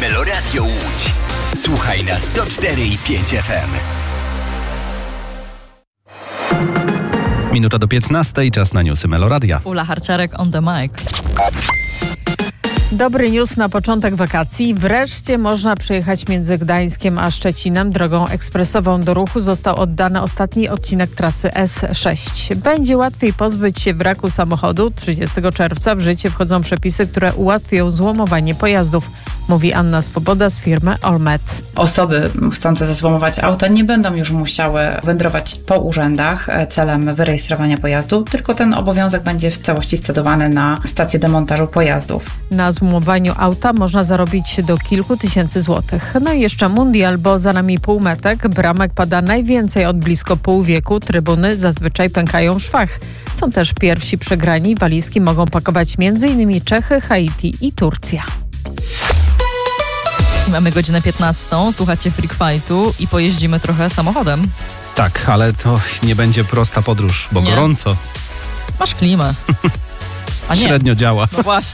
Meloradio Łódź. Słuchaj na 104,5 FM. Minuta do 15, czas na newsy Meloradia. Ula Harciarek on the mic. Dobry news na początek wakacji. Wreszcie można przejechać między Gdańskiem a Szczecinem. Drogą ekspresową do ruchu został oddany ostatni odcinek trasy S6. Będzie łatwiej pozbyć się wraku samochodu. 30 czerwca w życie wchodzą przepisy, które ułatwią złomowanie pojazdów, mówi Anna Swoboda z firmy Olmet. Osoby chcące zezłomować auta nie będą już musiały wędrować po urzędach celem wyrejestrowania pojazdu, tylko ten obowiązek będzie w całości scedowany na stację demontażu pojazdów. Na złomowaniu auta można zarobić do kilku tysięcy złotych. No i jeszcze mundial, bo za nami półmetek. Bramek pada najwięcej od blisko pół wieku. Trybuny zazwyczaj pękają w szwach. Są też pierwsi przegrani. Walizki mogą pakować m.in. Czechy, Haiti i Turcja. Mamy godzinę 15, słuchacie Freak Fightu i pojeździmy trochę samochodem. Tak, ale to nie będzie prosta podróż, bo Nie. gorąco. Masz klimę. A nie. Średnio działa. No właśnie.